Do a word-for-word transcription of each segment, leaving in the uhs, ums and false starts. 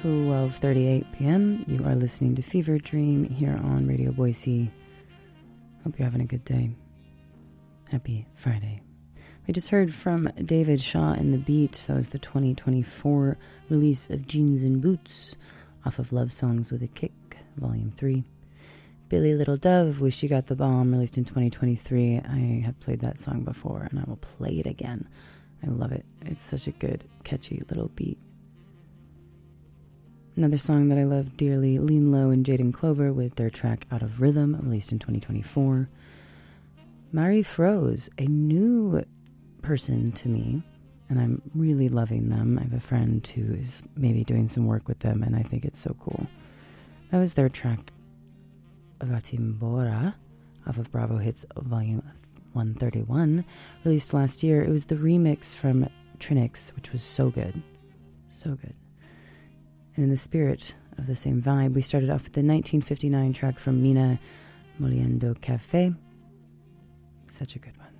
twelve thirty-eight p.m. You are listening to Fever Dream here on Radio Boise. Hope you're having a good day. Happy Friday. We just heard from David Shaw and the Beat. That was the twenty twenty-four release of Jeans and Boots off of Love Songs with a Kick, Volume three. Billy Little Dove, Wish You Got the Bomb, released in twenty twenty-three. I have played that song before, and I will play it again. I love it. It's such a good, catchy little beat. Another song that I love dearly, Lean Low and Jaden Clover with their track Out of Rhythm, released in twenty twenty-four. Mari Froze, a new person to me, and I'm really loving them. I have a friend who is maybe doing some work with them, and I think it's so cool. That was their track Vatimbora off of Bravo Hits Volume one thirty-one, released last year. It was the remix from Trinix, which was so good. So good. And in the spirit of the same vibe, we started off with the nineteen fifty-nine track from Mina, Moliendo Cafe. Such a good one.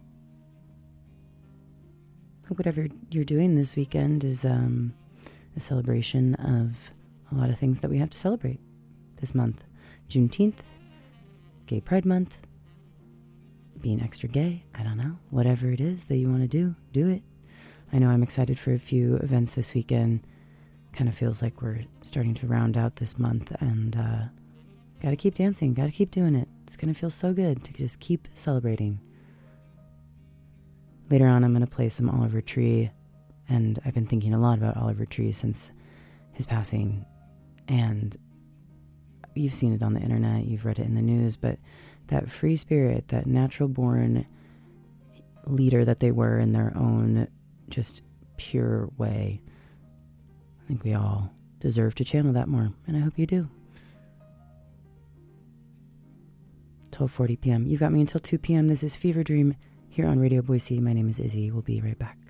Hope whatever you're doing this weekend is um, a celebration of a lot of things that we have to celebrate this month. Juneteenth, Gay Pride Month, being extra gay, I don't know. Whatever it is that you want to do, do it. I know I'm excited for a few events this weekend. Kind of feels like we're starting to round out this month, and uh, gotta keep dancing, gotta keep doing it. It's gonna feel so good to just keep celebrating. Later on, I'm gonna play some Oliver Tree, and I've been thinking a lot about Oliver Tree since his passing, and you've seen it on the internet, you've read it in the news, but that free spirit, that natural-born leader that they were in their own just pure way, I think we all deserve to channel that more, and I hope you do. twelve forty p.m. You've got me until two p.m. This is Fever Dream here on Radio Boise. My name is Izzy. We'll be right back.